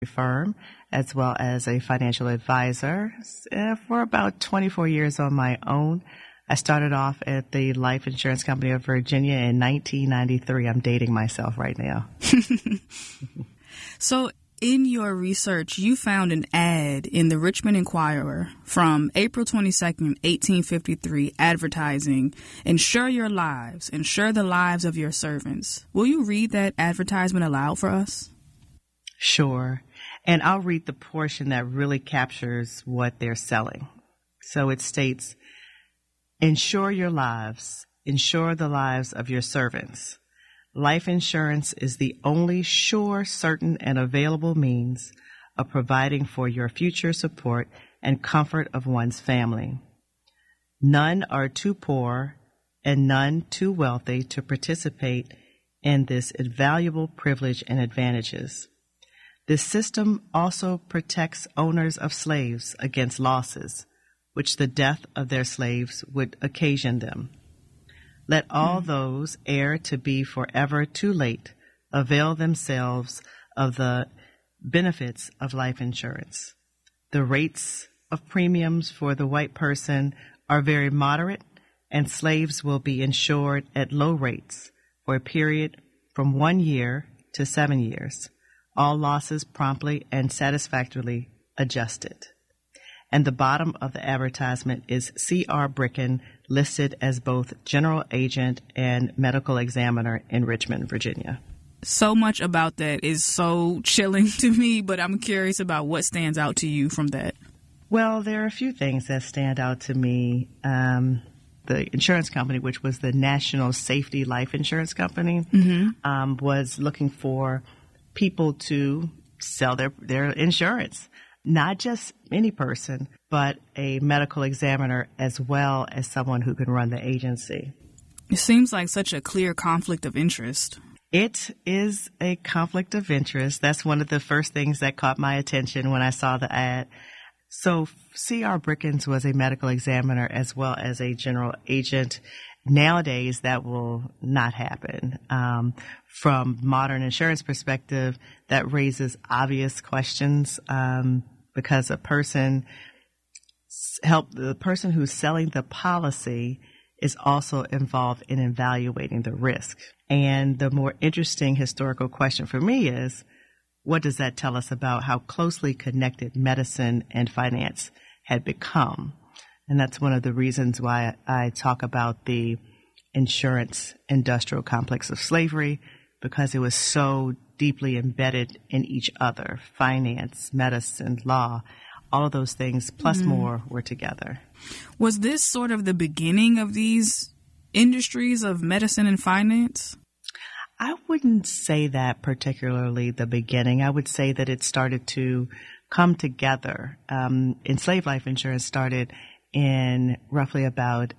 firm as well as a financial advisor for about 24 years on my own. I started off at the Life Insurance Company of Virginia in 1993. I'm dating myself right now. So in your research, you found an ad in the Richmond Enquirer from April 22nd, 1853, advertising, "Insure your lives, insure the lives of your servants." Will you read that advertisement aloud for us? Sure. And I'll read the portion that really captures what they're selling. So it states, "Insure your lives, insure the lives of your servants. Life insurance is the only sure, certain, and available means of providing for your future support and comfort of one's family. None are too poor and none too wealthy to participate in this invaluable privilege and advantages. This system also protects owners of slaves against losses, which the death of their slaves would occasion them. Let all those ere to be forever too late avail themselves of the benefits of life insurance. The rates of premiums for the white person are very moderate, and slaves will be insured at low rates for a period from 1 year to 7 years, all losses promptly and satisfactorily adjusted." And the bottom of the advertisement is C.R. Bricken, listed as both general agent and medical examiner in Richmond, Virginia. So much about that is so chilling to me, but I'm curious about what stands out to you from that. Well, there are a few things that stand out to me. The insurance company, which was the National Safety Life Insurance Company, was looking for people to sell their insurance. Not just any person, but a medical examiner as well as someone who can run the agency. It seems like such a clear conflict of interest. It is a conflict of interest. That's one of the first things that caught my attention when I saw the ad. So C.R. Brickens was a medical examiner as well as a general agent. Nowadays, that will not happen. From modern insurance perspective, that raises obvious questions because the person who's selling the policy is also involved in evaluating the risk. And the more interesting historical question for me is, what does that tell us about how closely connected medicine and finance had become? And that's one of the reasons why I talk about the insurance industrial complex of slavery, because it was so deeply embedded in each other. Finance, medicine, law, all of those things, plus more, were together. Was this sort of the beginning of these industries of medicine and finance? I wouldn't say that particularly the beginning. I would say that it started to come together. Enslaved life insurance started in roughly about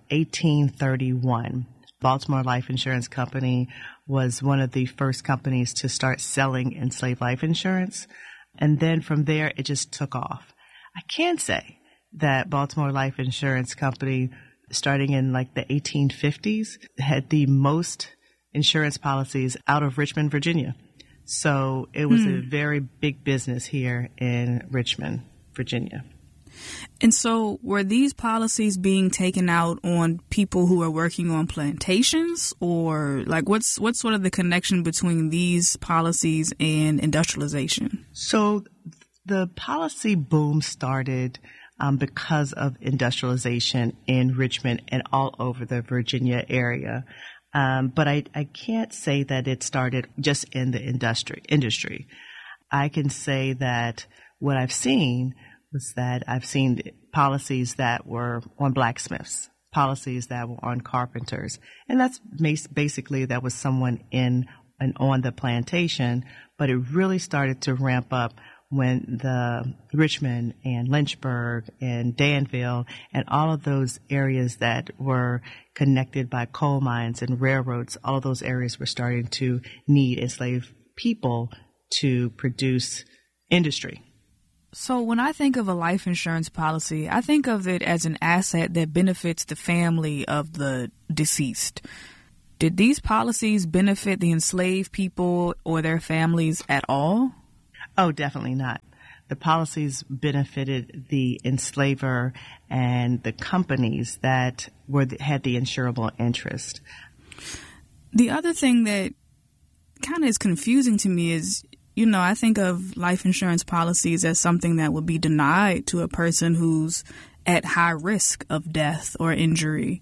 1831. Baltimore Life Insurance Company was one of the first companies to start selling enslaved life insurance. And then from there, it just took off. I can say that Baltimore Life Insurance Company, starting in like the 1850s, had the most insurance policies out of Richmond, Virginia. So it was a very big business here in Richmond, Virginia. And so were these policies being taken out on people who are working on plantations, or like what's sort of the connection between these policies and industrialization? So the policy boom started because of industrialization in Richmond and all over the Virginia area. But I can't say that it started just in the industry. I can say that what I've seen was that I've seen policies that were on blacksmiths, policies that were on carpenters. And that's basically that was someone in and on the plantation, but it really started to ramp up when the Richmond and Lynchburg and Danville and all of those areas that were connected by coal mines and railroads, all of those areas were starting to need enslaved people to produce industry. So when I think of a life insurance policy, I think of it as an asset that benefits the family of the deceased. Did these policies benefit the enslaved people or their families at all? Oh, definitely not. The policies benefited the enslaver and the companies that had the insurable interest. The other thing that kind of is confusing to me is, I think of life insurance policies as something that would be denied to a person who's at high risk of death or injury.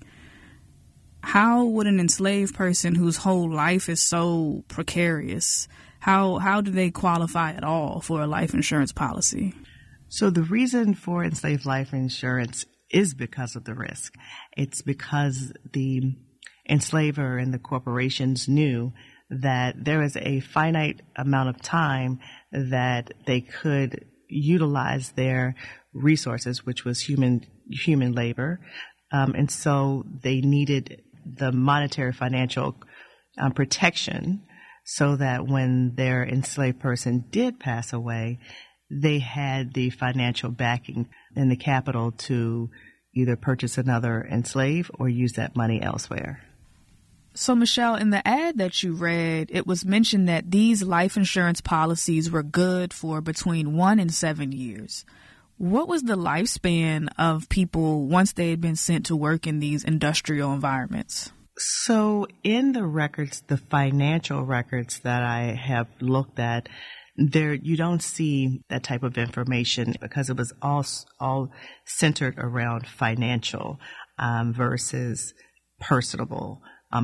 How would an enslaved person whose whole life is so precarious, how do they qualify at all for a life insurance policy? So the reason for enslaved life insurance is because of the risk. It's because the enslaver and the corporations knew that there is a finite amount of time that they could utilize their resources, which was human labor. And so they needed the monetary financial protection so that when their enslaved person did pass away, they had the financial backing and the capital to either purchase another enslaved or use that money elsewhere. So, Michelle, in the ad that you read, it was mentioned that these life insurance policies were good for between 1 and 7 years. What was the lifespan of people once they had been sent to work in these industrial environments? So in the records, the financial records that I have looked at, there you don't see that type of information because it was all centered around financial versus personal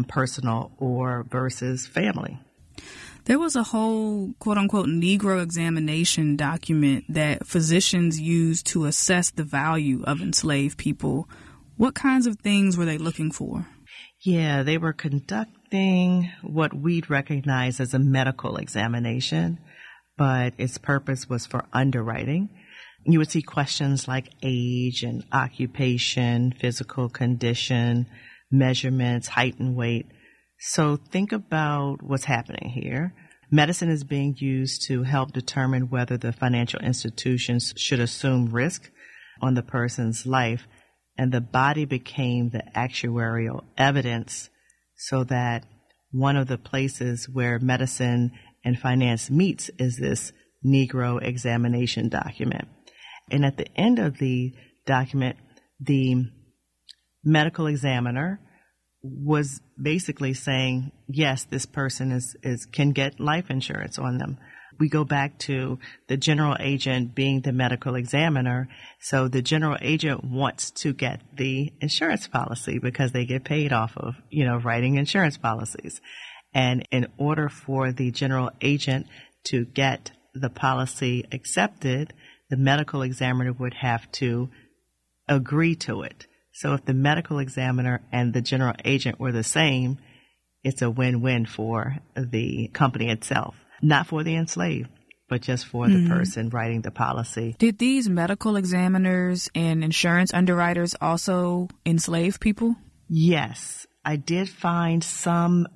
or versus family. There was a whole quote-unquote Negro examination document that physicians used to assess the value of enslaved people. What kinds of things were they looking for? Yeah, they were conducting what we'd recognize as a medical examination, but its purpose was for underwriting. You would see questions like age and occupation, physical condition, measurements, height and weight. So think about what's happening here. Medicine is being used to help determine whether the financial institutions should assume risk on the person's life, and the body became the actuarial evidence so that one of the places where medicine and finance meets is this Negro examination document. And at the end of the document, the medical examiner was basically saying, yes, this person can get life insurance on them. We go back to the general agent being the medical examiner. So the general agent wants to get the insurance policy because they get paid off of, writing insurance policies. And in order for the general agent to get the policy accepted, the medical examiner would have to agree to it. So if the medical examiner and the general agent were the same, it's a win-win for the company itself. Not for the enslaved, but just for the person writing the policy. Did these medical examiners and insurance underwriters also enslave people? Yes. I did find some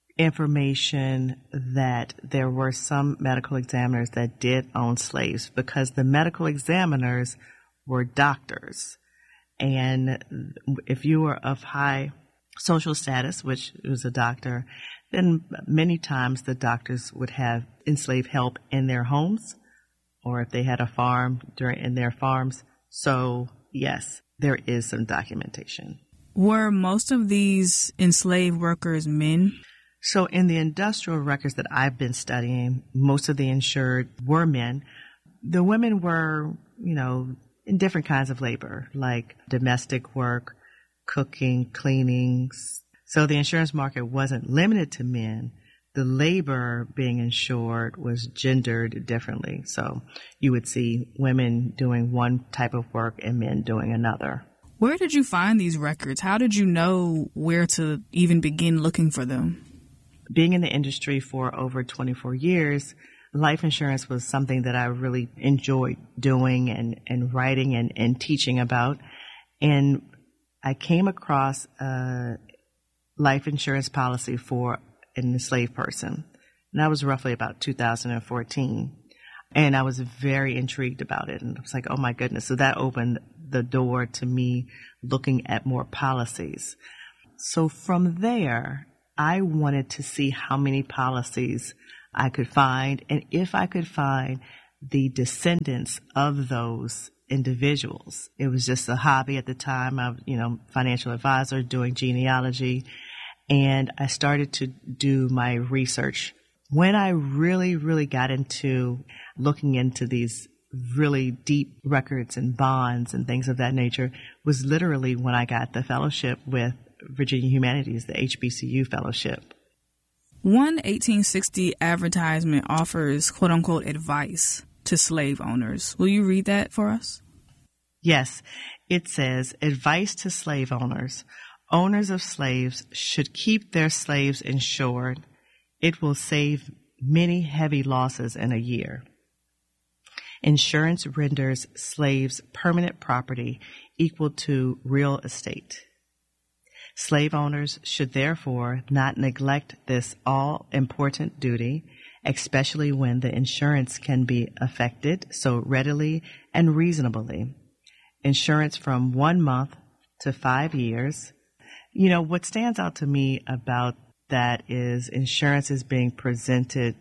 information that there were some medical examiners that did own slaves because the medical examiners were doctors. And if you were of high social status, which was a doctor, then many times the doctors would have enslaved help in their homes, or if they had a farm in their farms. So yes, there is some documentation. Were most of these enslaved workers men? So in the industrial records that I've been studying, most of the insured were men. The women were, in different kinds of labor, like domestic work, cooking, cleaning. So the insurance market wasn't limited to men. The labor being insured was gendered differently. So you would see women doing one type of work and men doing another. Where did you find these records? How did you know where to even begin looking for them? Being in the industry for over 24 years, life insurance was something that I really enjoyed doing and writing and teaching about. And I came across a life insurance policy for an enslaved person. And that was roughly about 2014. And I was very intrigued about it. And I was like, oh my goodness. So that opened the door to me looking at more policies. So from there, I wanted to see how many policies I could find, and if I could find the descendants of those individuals. It was just a hobby at the time. I was, financial advisor doing genealogy, and I started to do my research. When I really, really got into looking into these really deep records and bonds and things of that nature was literally when I got the fellowship with Virginia Humanities, the HBCU fellowship. One 1860 advertisement offers quote-unquote advice to slave owners. Will you read that for us? Yes. It says, advice to slave owners. Owners of slaves should keep their slaves insured. It will save many heavy losses in a year. Insurance renders slaves permanent property equal to real estate. Slave owners should therefore not neglect this all-important duty, especially when the insurance can be effected so readily and reasonably. Insurance from 1 month to 5 years. What stands out to me about that is insurance is being presented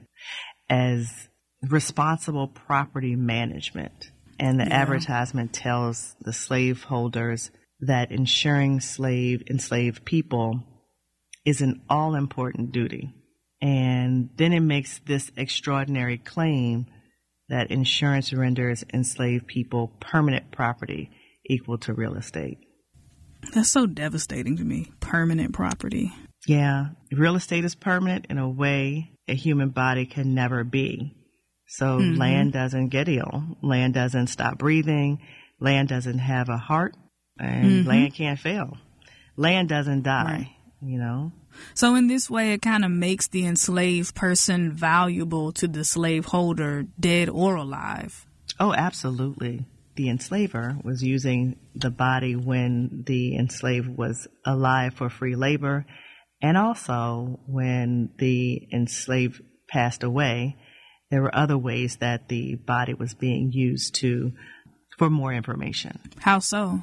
as responsible property management. And the advertisement tells the slaveholders that insuring enslaved people is an all-important duty. And then it makes this extraordinary claim that insurance renders enslaved people permanent property equal to real estate. That's so devastating to me. Permanent property. Yeah. Real estate is permanent in a way a human body can never be. So land doesn't get ill. Land doesn't stop breathing. Land doesn't have a heart. And land can't fail. Land doesn't die, So in this way, it kind of makes the enslaved person valuable to the slaveholder, dead or alive. Oh, absolutely. The enslaver was using the body when the enslaved was alive for free labor. And also when the enslaved passed away, there were other ways that the body was being used for more information. How so?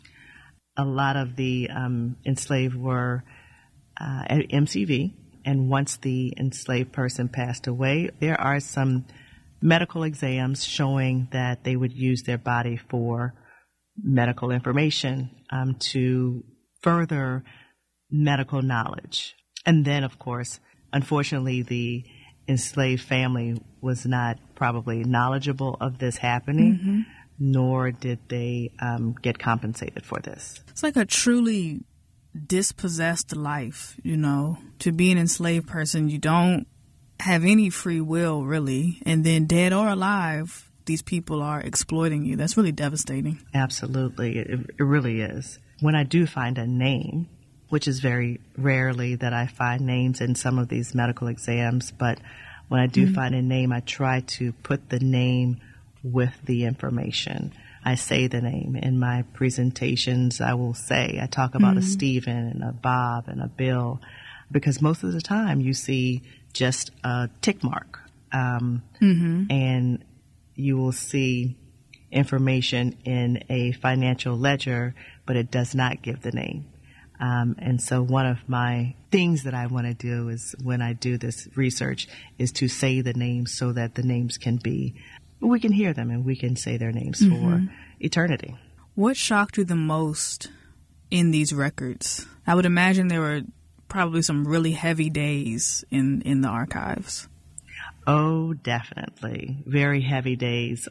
A lot of the enslaved were at MCV, and once the enslaved person passed away, there are some medical exams showing that they would use their body for medical information to further medical knowledge. And then, of course, unfortunately, the enslaved family was not probably knowledgeable of this happening, nor did they get compensated for this. It's like a truly dispossessed life, To be an enslaved person, you don't have any free will, really. And then dead or alive, these people are exploiting you. That's really devastating. Absolutely. It really is. When I do find a name, which is very rarely that I find names in some of these medical exams, but when I do find a name, I try to put the name with the information. I say the name in my presentations. I talk about a Stephen and a Bob and a Bill, because most of the time you see just a tick mark, and you will see information in a financial ledger, but it does not give the name. And so one of my things that I want to do is, when I do this research, is to say the names so that the names we can hear them and we can say their names for eternity. What shocked you the most in these records? I would imagine there were probably some really heavy days in the archives. Oh, definitely. Very heavy days.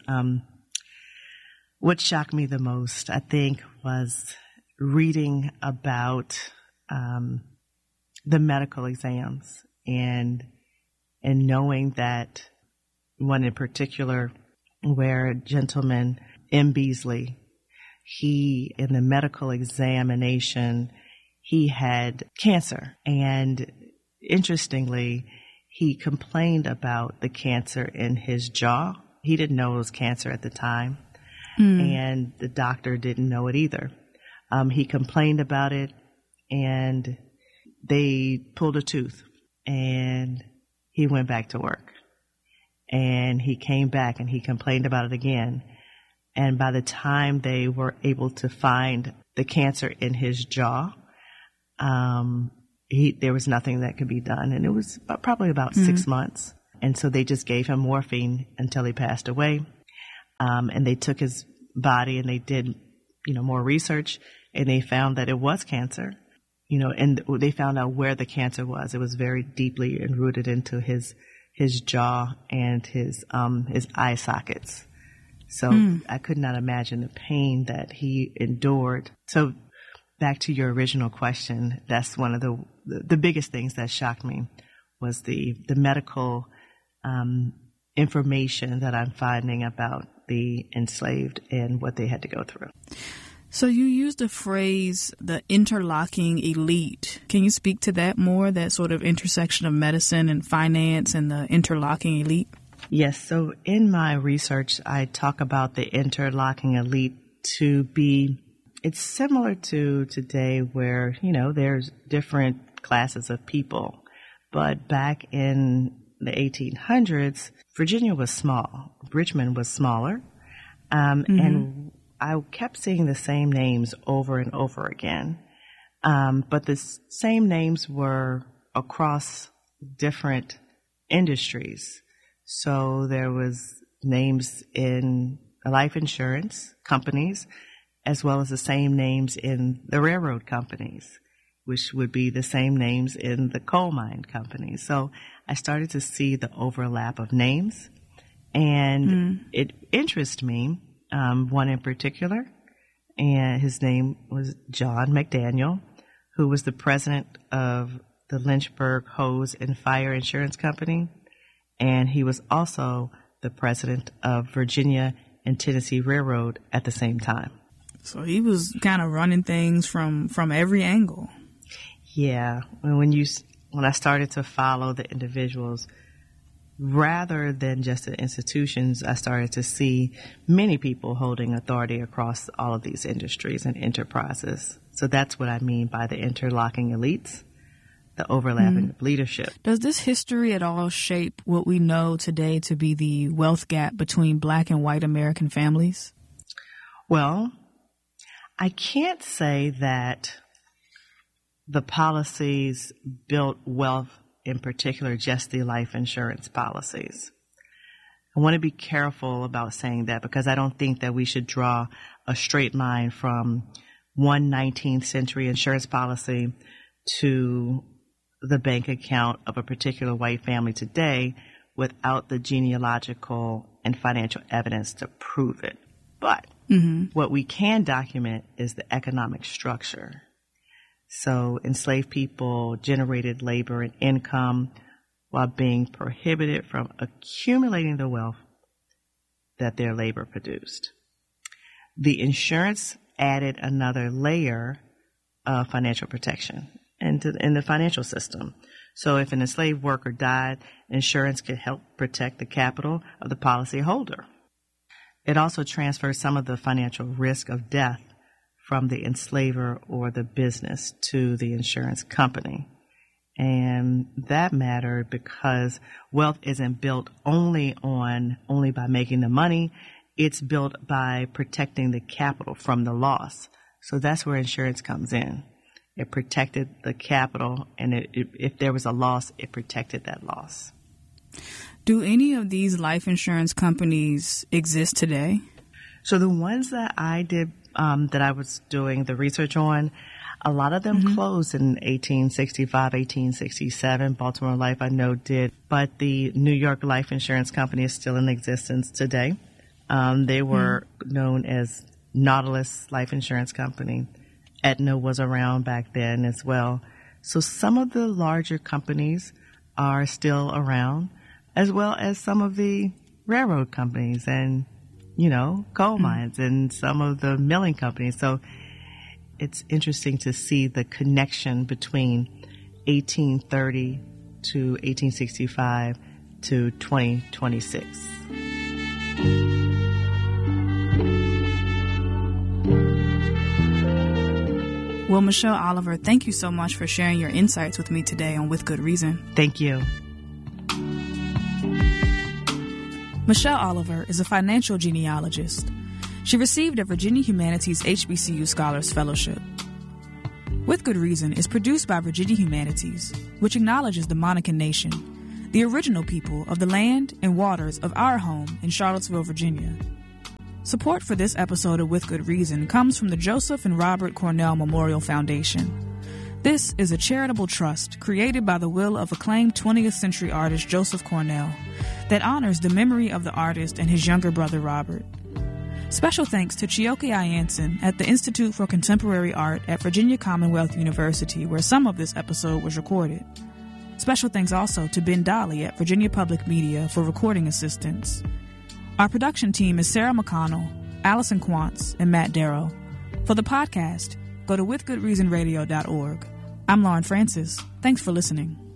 What shocked me the most, I think, was reading about the medical exams and knowing that one in particular, where a gentleman, M. Beasley, he, in the medical examination, he had cancer. And interestingly, he complained about the cancer in his jaw. He didn't know it was cancer at the time, and the doctor didn't know it either. He complained about it, and they pulled a tooth, and he went back to work. And he came back and he complained about it again. And by the time they were able to find the cancer in his jaw, there was nothing that could be done. And it was probably about 6 months. And so they just gave him morphine until he passed away. And they took his body and they did, more research, and they found that it was cancer, and they found out where the cancer was. It was very deeply enrooted into his jaw and his eye sockets. So I could not imagine the pain that he endured. So back to your original question, that's one of the biggest things that shocked me was the medical information that I'm finding about the enslaved and what they had to go through. So you used the phrase, the interlocking elite. Can you speak to that more, that sort of intersection of medicine and finance and the interlocking elite? Yes. So in my research, I talk about the interlocking elite to be, it's similar to today where, there's different classes of people. But back in the 1800s, Virginia was small. Richmond was smaller. And I kept seeing the same names over and over again. But the same names were across different industries. So there was names in life insurance companies, as well as the same names in the railroad companies, which would be the same names in the coal mine companies. So I started to see the overlap of names, and it interested me, one in particular, and his name was John McDaniel, who was the president of the Lynchburg Hose and Fire Insurance Company, and he was also the president of Virginia and Tennessee Railroad at the same time. So he was kind of running things from every angle. Yeah. When I started to follow the individuals, rather than just the institutions, I started to see many people holding authority across all of these industries and enterprises. So that's what I mean by the interlocking elites, the overlapping of leadership. Does this history at all shape what we know today to be the wealth gap between Black and white American families? Well, I can't say that the policies built wealth, in particular, just the life insurance policies. I want to be careful about saying that because I don't think that we should draw a straight line from one 19th century insurance policy to the bank account of a particular white family today without the genealogical and financial evidence to prove it. But what we can document is the economic structure. So enslaved people generated labor and income while being prohibited from accumulating the wealth that their labor produced. The insurance added another layer of financial protection in the financial system. So if an enslaved worker died, insurance could help protect the capital of the policyholder. It also transfers some of the financial risk of death from the enslaver or the business to the insurance company. And that mattered because wealth isn't built only by making the money. It's built by protecting the capital from the loss. So that's where insurance comes in. It protected the capital, and if there was a loss, it protected that loss. Do any of these life insurance companies exist today? So the ones that I did, that I was doing the research on, a lot of them closed in 1865, 1867. Baltimore Life, I know, did. But the New York Life Insurance Company is still in existence today. They were known as Nautilus Life Insurance Company. Aetna was around back then as well. So some of the larger companies are still around, as well as some of the railroad companies and, coal mines and some of the milling companies. So it's interesting to see the connection between 1830 to 1865 to 2026. Well, Michelle Oliver, thank you so much for sharing your insights with me today on With Good Reason. Thank you. Michelle Oliver is a financial genealogist. She received a Virginia Humanities HBCU Scholars Fellowship. With Good Reason is produced by Virginia Humanities, which acknowledges the Monacan Nation, the original people of the land and waters of our home in Charlottesville, Virginia. Support for this episode of With Good Reason comes from the Joseph and Robert Cornell Memorial Foundation. This is a charitable trust created by the will of acclaimed 20th century artist Joseph Cornell that honors the memory of the artist and his younger brother Robert. Special thanks to Chioke Ayanson at the Institute for Contemporary Art at Virginia Commonwealth University, where some of this episode was recorded. Special thanks also to Ben Dolly at Virginia Public Media for recording assistance. Our production team is Sarah McConnell, Allison Quantz, and Matt Darrow. For the podcast, go to withgoodreasonradio.org. I'm Lauren Francis. Thanks for listening.